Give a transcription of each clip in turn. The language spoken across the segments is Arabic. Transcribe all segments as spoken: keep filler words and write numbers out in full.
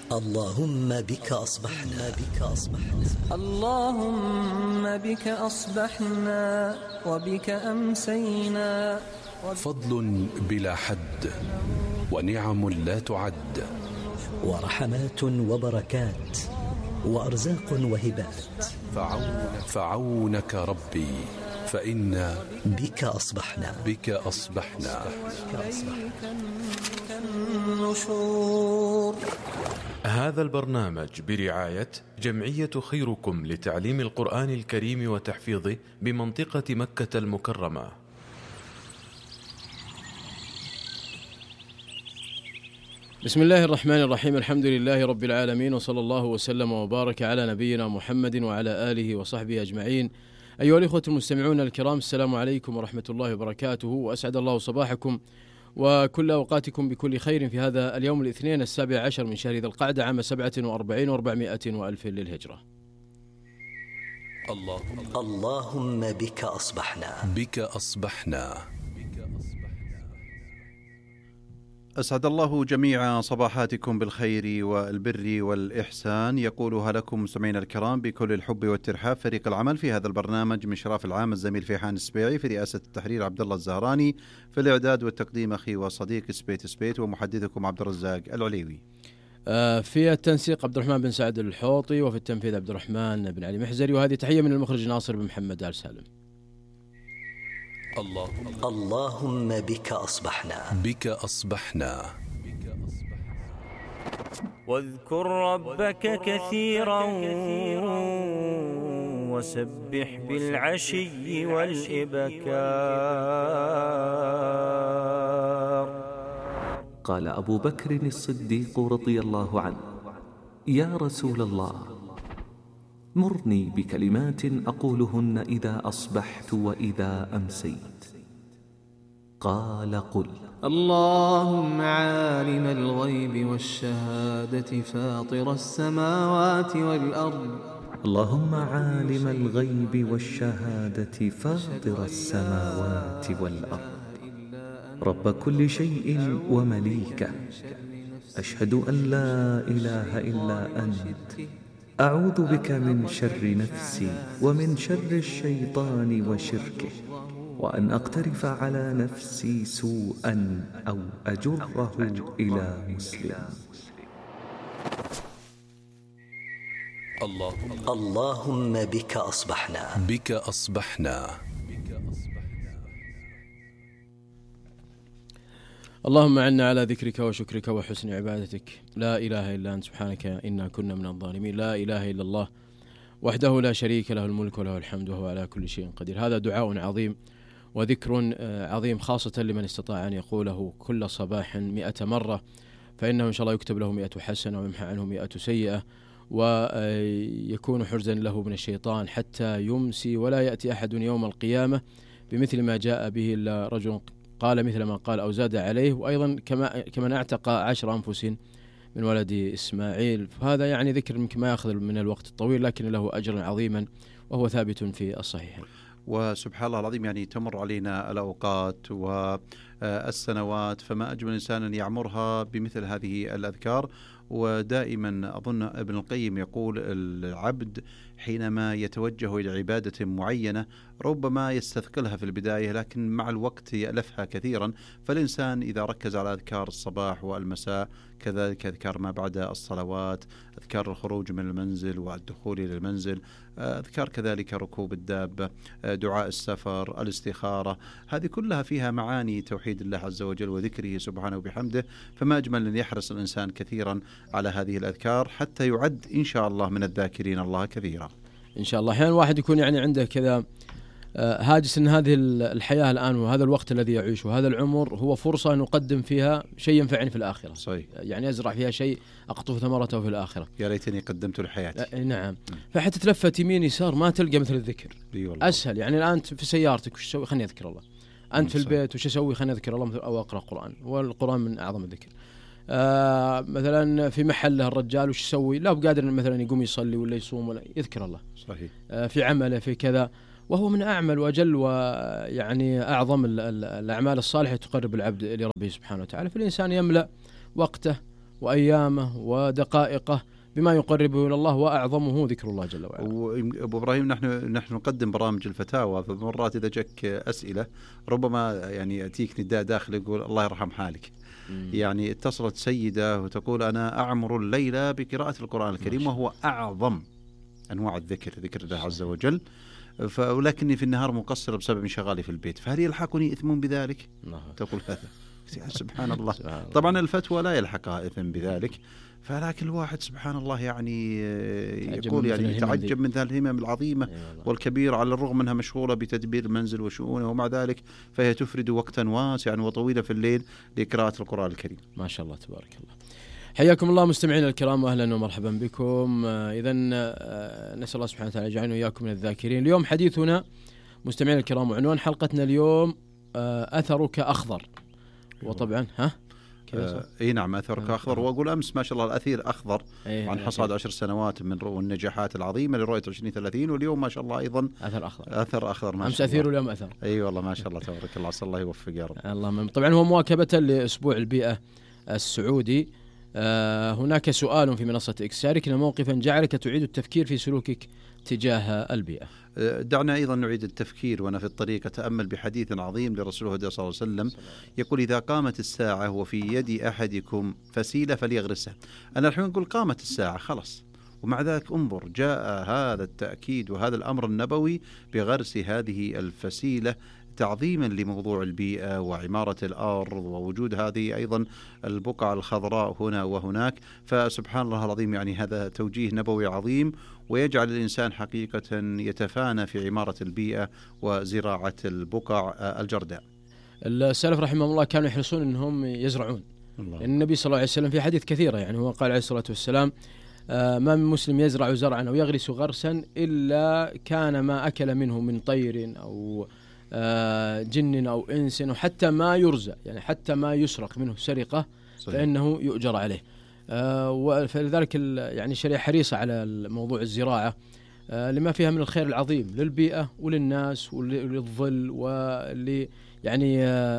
اللهم بك أصبحنا بك أصبحنا اللهم بك أصبحنا وبك أمسينا. فضل بلا حد ونعم لا تعد، ورحمات وبركات وأرزاق وهبات. فعونك, فعونك ربي فإنا بك أصبحنا بك أصبحنا النشور. هذا البرنامج برعاية جمعية خيركم لتعليم القرآن الكريم وتحفيظه بمنطقة مكة المكرمة. بسم الله الرحمن الرحيم، الحمد لله رب العالمين، وصلى الله وسلم وبارك على نبينا محمد وعلى آله وصحبه أجمعين. أيها الإخوة المستمعون الكرام، السلام عليكم ورحمة الله وبركاته، وأسعد الله صباحكم وكل أوقاتكم بكل خير في هذا اليوم الاثنين السابع عشر من شهر ذي القعدة عام سبعة وأربعين وأربعمائة وألف للهجرة. اللهم, اللهم بك أصبحنا بك أصبحنا. أسعد الله جميع صباحاتكم بالخير والبر والإحسان، يقولها لكم مستمعينا الكرام بكل الحب والترحاب فريق العمل في هذا البرنامج من شراف العام الزميل فيحان السبيعي، في رئاسة التحرير عبد الله الزهراني، في الإعداد والتقديم أخي وصديق سبيت سبيت، ومحدثكم عبد الرزاق العليوي. في التنسيق عبد الرحمن بن سعد الحوطي، وفي التنفيذ عبد الرحمن بن علي محزري، وهذه تحية من المخرج ناصر بن محمد آل سالم. اللهم, اللهم بك أصبحنا بك أصبحنا. واذكر ربك كثيرا وسبح بالعشي والإبكار. قال أبو بكر الصديق رضي الله عنه: يا رسول الله، مرني بكلمات أقولهن إذا أصبحت وإذا أمسيت. قال: قل: اللهم عالم الغيب والشهادة فاطر السماوات والأرض. اللهم عالم الغيب والشهادة فاطر السماوات والأرض، رب كل شيء ومليكه، أشهد أن لا إله إلا أنت، أعوذ بك من شر نفسي ومن شر الشيطان وشركه، وأن أقترف على نفسي سوءا أو أجره إلى مسلم. اللهم, اللهم بك أصبحنا بك أصبحنا. اللهم عنا على ذكرك وشكرك وحسن عبادتك، لا إله إلا أنت سبحانك إنا كنا من الظالمين، لا إله إلا الله وحده لا شريك له، الملك وله الحمد وهو على كل شيء قدير. هذا دعاء عظيم وذكر عظيم، خاصة لمن استطاع أن يقوله كل صباح مئة مرة، فإنه إن شاء الله يكتب له مئة حسنة ويمحى عنه مئة سيئة، ويكون حرزا له من الشيطان حتى يمسي، ولا يأتي أحد يوم القيامة بمثل ما جاء به إلا رجل قال مثل ما قال أو زاد عليه، وأيضا كما كمن اعتق عشر أنفس من ولد إسماعيل. فهذا يعني ذكر يمكن ما يأخذ من الوقت الطويل، لكن له أجر عظيما وهو ثابت في الصحيح. وسبحان الله العظيم، يعني تمر علينا الأوقات والسنوات، فما أجمل إنسان أن يعمرها بمثل هذه الأذكار. ودائما أظن ابن القيم يقول: العبد حينما يتوجه إلى عبادة معينة ربما يستثقلها في البداية، لكن مع الوقت يألفها كثيرا. فالإنسان إذا ركز على أذكار الصباح والمساء، كذلك أذكار ما بعد الصلوات، أذكار الخروج من المنزل والدخول إلى المنزل، أذكار كذلك ركوب الدابة، دعاء السفر، الاستخارة، هذه كلها فيها معاني توحيد الله عز وجل وذكره سبحانه وبحمده. فما أجمل أن يحرص الإنسان كثيرا على هذه الأذكار حتى يعد إن شاء الله من الذاكرين الله كثيرا إن شاء الله. أحيانا واحد يكون يعني عنده كذا هاجس أن هذه الحياة الآن وهذا الوقت الذي يعيشه، هذا العمر هو فرصة أن نقدم فيها شيء ينفعني في الآخرة. صحيح. يعني أزرع فيها شيء أقطف ثمرته في الآخرة. يا ليتني قدمت لحياتي. نعم. فحتى تلفت يمين يسار ما تلقى مثل الذكر. أسهل. يعني الآن في سيارتك وش تسوي؟ خلني أذكر الله. أنت في البيت وش أسوي؟ خلني أذكر الله أو أقرأ قرآن، والقرآن من أعظم الذكر. آه مثلا في محله الرجال وش يسوي؟ لا بقادر مثلا يقوم يصلي ولا يصوم ولا يذكر الله. صحيح. آه في عمله في كذا، وهو من أعمل وأجل ويعني أعظم الأعمال الصالحة تقرب العبد لربه سبحانه وتعالى. فالإنسان يملأ وقته وأيامه ودقائقه بما يقربه إلى الله، وأعظمه ذكر الله جل وعلا. وأبو إبراهيم، نحن نحن نقدم برامج الفتاوى، فمرات إذا جاك أسئلة ربما يعني يأتيك نداء داخل يقول الله يرحم حالك. مم. يعني اتصلت سيدة وتقول أنا أعمر الليلة بقراءة القرآن الكريم، وهو أعظم أنواع الذكر، ذكر الله عز وجل، ولكني في النهار مقصر بسبب انشغالي في البيت، فهل يلحقني إثم بذلك؟ نعم. تقول هذا سبحان الله. طبعا الفتوى لا يلحقها إثم بذلك، فلكن الواحد سبحان الله يعني يقول يعني يتعجب من ذا الهمم العظيمة والكبيرة، على الرغم منها مشغولة بتدبير المنزل وشؤونه، ومع ذلك فهي تفرد وقتا واسعا وطويلا في الليل لقراءة القرآن الكريم. ما شاء الله تبارك الله. حياكم الله مستمعينا الكرام، واهلا ومرحبا بكم. اذا نسال الله سبحانه وتعالى يجعلنا واياكم من الذاكرين. اليوم حديثنا مستمعينا الكرام، وعنوان حلقتنا اليوم اثرك اخضر. وطبعا ها آه اي نعم، اثرك اخضر. واقول امس ما شاء الله الاثير اخضر عن حصاد عشر سنوات من والنجاحات العظيمه لرؤيه عشرين ثلاثين، واليوم ما شاء الله ايضا اثر اخضر. اثر اخضر ما امس اثير واليوم اثر. اي أيوة والله ما شاء الله تبارك الله، عسى الله يوفق يا رب. اللهم. طبعا هو مواكبه لاسبوع البيئه السعودي. آه هناك سؤال في منصه اكس: شاركنا موقفا جعلك تعيد التفكير في سلوكك تجاه البيئه. دعنا أيضا نعيد التفكير وأنا في الطريق أتأمل بحديث عظيم لرسوله صلى الله عليه وسلم يقول: إذا قامت الساعة وفي يد أحدكم فسيلة فليغرسها. أنا الحين نقول قامت الساعة خلاص، ومع ذلك انظر جاء هذا التأكيد وهذا الأمر النبوي بغرس هذه الفسيلة تعظيما لموضوع البيئة وعمارة الأرض ووجود هذه أيضا البقع الخضراء هنا وهناك. فسبحان الله العظيم، يعني هذا توجيه نبوي عظيم، ويجعل الإنسان حقيقة يتفانى في عمارة البيئة وزراعة البقع الجرداء. السلف رحمه الله كانوا يحرصون أنهم يزرعون. الله. النبي صلى الله عليه وسلم في حديث كثيرة يعني هو قال عليه الصلاة والسلام: ما من مسلم يزرع زرعا أو يغرس غرسا إلا كان ما أكل منه من طير أو جن أو إنس، وحتى ما يرزق، يعني حتى ما يسرق منه سرقة صحيح. فإنه يؤجر عليه. فلذلك يعني الشريعة حريصة على موضوع الزراعة لما فيها من الخير العظيم للبيئة وللناس وللظل ولي يعني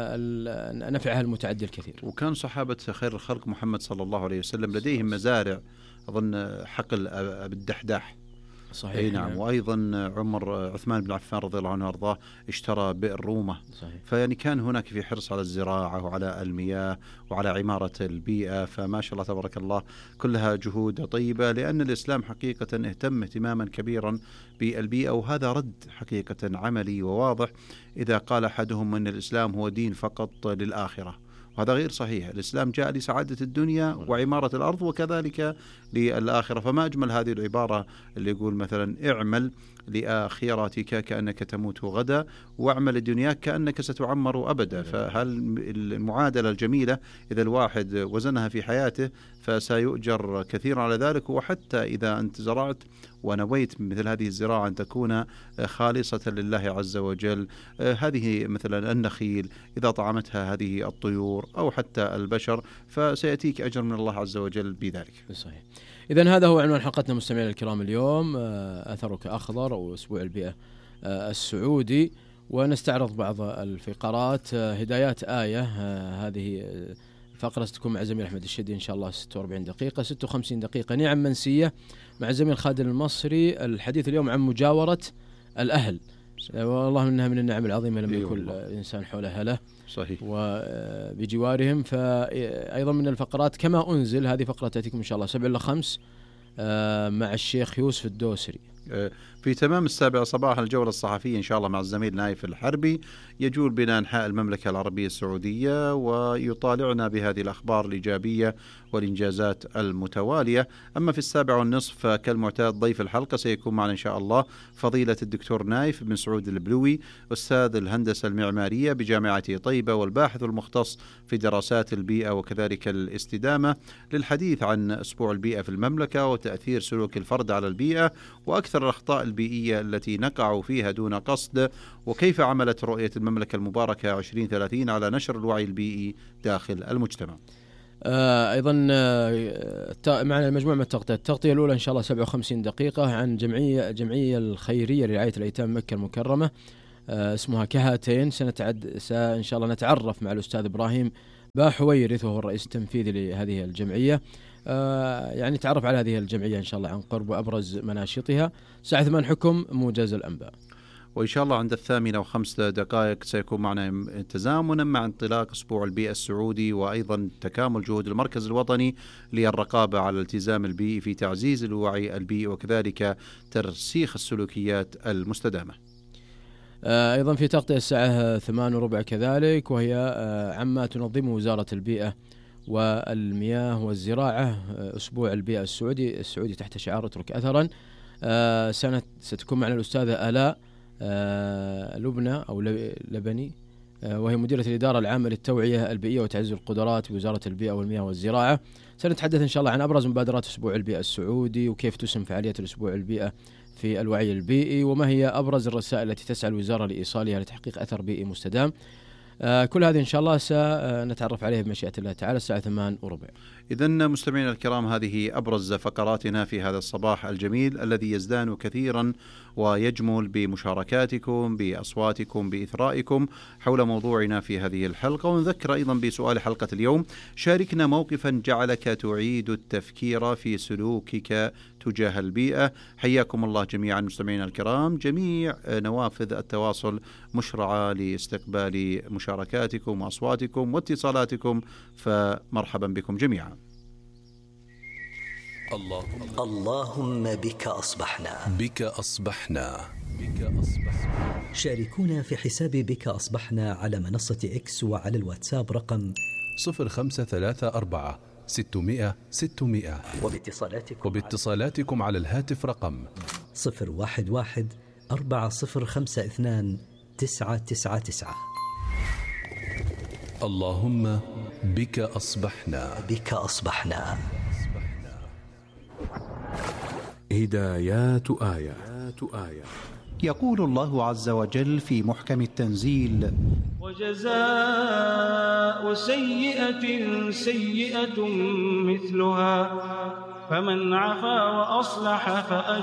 نفعها المتعدي الكثير. وكان صحابة خير الخلق محمد صلى الله عليه وسلم لديهم مزارع، أظن حقل أبي الدحداح صحيح. اي نعم. وايضا عمر عثمان بن عفان رضي الله عنه وارضاه اشترى بئر رومه صحيح. فيعني كان هناك في حرص على الزراعه وعلى المياه وعلى عماره البيئه، فما شاء الله تبارك الله كلها جهود طيبه، لان الاسلام حقيقه اهتم اهتماما كبيرا بالبيئه، وهذا رد حقيقه عملي وواضح اذا قال احدهم ان الاسلام هو دين فقط للاخره، وهذا غير صحيح. الإسلام جاء لسعادة الدنيا وعمارة الأرض وكذلك للآخرة. فما أجمل هذه العبارة اللي يقول مثلا: اعمل لآخرتك كأنك تموت غدا، واعمل لدنياك كأنك ستعمر أبدا. فهل المعادلة الجميلة إذا الواحد وزنها في حياته فسيؤجر كثيرا على ذلك، وحتى إذا أنت زرعت ونويت مثل هذه الزراعة أن تكون خالصة لله عز وجل، هذه مثلا النخيل إذا طعمتها هذه الطيور أو حتى البشر فسيأتيك أجر من الله عز وجل بذلك. صحيح. إذن هذا هو عنوان حلقتنا مستمعينا الكرام اليوم: أثرك أخضر، أو أسبوع البيئة السعودي. ونستعرض بعض الفقرات. هدايات آية، هذه فقرة ستكون مع زميل أحمد الشدي إن شاء الله ستة وأربعين دقيقة. ستة وخمسين دقيقة نعم منسية مع زميل خالد المصري. الحديث اليوم عن مجاورة الأهل، والله إنها من النعم العظيمة لما يكون الإنسان حول أهله صحيح وبجوارهم. فأيضا من الفقرات كما أنزل، هذه فقرة تأتيكم إن شاء الله سبع إلى خمس مع الشيخ يوسف الدوسري. في تمام السابعة صباحا الجولة الصحفية إن شاء الله مع الزميل نايف الحربي، يجول بين أنحاء المملكة العربية السعودية ويطالعنا بهذه الأخبار الإيجابية والإنجازات المتوالية. أما في السابعة والنصف كالمعتاد ضيف الحلقة سيكون معنا إن شاء الله فضيلة الدكتور نايف بن سعود البلوي، أستاذ الهندسة المعمارية بجامعة طيبة والباحث المختص في دراسات البيئة وكذلك الاستدامة، للحديث عن أسبوع البيئة في المملكة وتأثير سلوك الفرد على البيئة وأكثر الأخطاء البيئية التي نقع فيها دون قصد، وكيف عملت رؤية المملكة المباركة عشرين ثلاثين على نشر الوعي البيئي داخل المجتمع. آه أيضا آه معنا مجموعة من التغطية. التغطية الأولى إن شاء الله سبعة وخمسين دقيقة عن جمعية جمعية الخيرية لرعاية الأيتام مكة المكرمة، آه اسمها كهاتين. سنتعد إن شاء الله نتعرف مع الأستاذ إبراهيم باحويرث وهو الرئيس التنفيذي لهذه الجمعية. يعني تعرف على هذه الجمعية إن شاء الله عن قرب وأبرز مناشطها. الساعة ثمان حكم موجز الأنباء، وإن شاء الله عند الثامنة وخمس دقائق سيكون معنا تزامنا مع انطلاق أسبوع البيئة السعودي، وأيضا تكامل جهود المركز الوطني للرقابة على الالتزام البيئي في تعزيز الوعي البيئي وكذلك ترسيخ السلوكيات المستدامة. أيضا في تغطية الساعة ثمان وربع كذلك، وهي عما تنظمه وزارة البيئة والمياه والزراعة أسبوع البيئة السعودي السعودي تحت شعار اترك أثرا. سنة ستكون معنا الأستاذة آلاء لبنى أو لبني، وهي مديرة الإدارة العامة للتوعية البيئية وتعزيز القدرات بوزارة البيئة والمياه والزراعة. سنتحدث إن شاء الله عن أبرز مبادرات أسبوع البيئة السعودي، وكيف تسهم فعالية الأسبوع البيئة في الوعي البيئي، وما هي أبرز الرسائل التي تسعى الوزارة لإيصالها لتحقيق أثر بيئي مستدام. آه كل هذه إن شاء الله سنتعرف عليه بمشيئة الله تعالى الساعة ثمان وربع. إذن مستمعينا الكرام، هذه أبرز فقراتنا في هذا الصباح الجميل الذي يزدان كثيرا ويجمل بمشاركاتكم بأصواتكم بإثرائكم حول موضوعنا في هذه الحلقة. ونذكر أيضا بسؤال حلقة اليوم: شاركنا موقفا جعلك تعيد التفكير في سلوكك تجاه البيئة. حياكم الله جميعا مستمعينا الكرام، جميع نوافذ التواصل مشرعة لاستقبال مشاركاتكم وأصواتكم واتصالاتكم، فمرحبا بكم جميعا. اللهم, اللهم بك أصبحنا بك أصبحنا بك أصبحنا. شاركونا في حساب بك أصبحنا على منصة إكس وعلى الواتساب رقم صفر خمسة ثلاثة أربعة ستمائة ستمائة، وباتصالاتكم, وباتصالاتكم على الهاتف رقم صفر واحد واحد أربعة صفر خمسة اثنان تسعة تسعة تسعة. اللهم بك أصبحنا بك أصبحنا. هدايات آية. آية يقول الله عز وجل في محكم التنزيل: وجزاء سيئة سيئة مثلها فمن عفا وأصلح فأجر